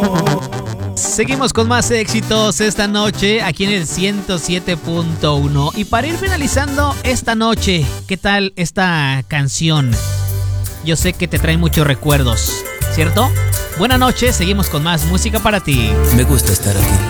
Seguimos con más éxitos esta noche aquí en el 107.1. Y para ir finalizando esta noche, ¿qué tal esta canción? Yo sé que te trae muchos recuerdos, ¿cierto? Buenas noches, seguimos con más música para ti. Me gusta estar aquí,